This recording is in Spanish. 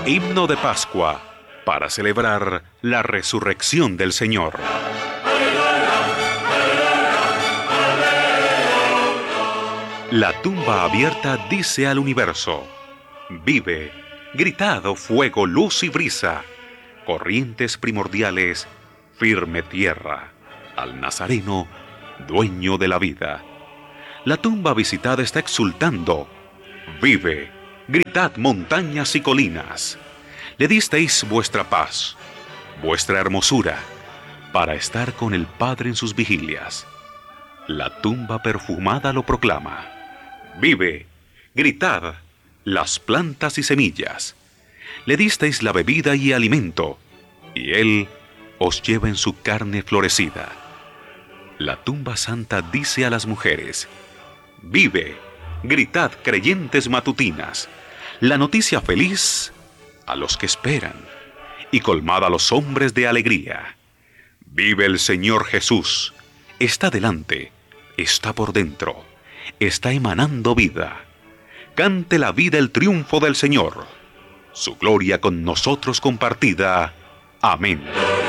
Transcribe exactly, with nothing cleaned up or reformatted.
Himno de Pascua, para celebrar la resurrección del Señor. La tumba abierta dice al universo: vive, gritad, oh fuego, luz y brisa, corrientes primordiales, firme tierra, al Nazareno, dueño de la vida. La tumba visitada está exultando: vive, gritad, montañas y colinas. Le disteis vuestra paz, vuestra hermosura, para estar con el Padre en sus vigilias. La tumba perfumada lo proclama: vive, gritad, las plantas y semillas. Le disteis la bebida y alimento, y Él os lleva en su carne florecida. La tumba santa dice a las mujeres: vive, gritad, creyentes matutinas, la noticia feliz a los que esperan, y colmad a los hombres de alegría. Vive el Señor Jesús, está delante, está por dentro, está emanando vida. Cante la vida el triunfo del Señor, su gloria con nosotros compartida. Amén.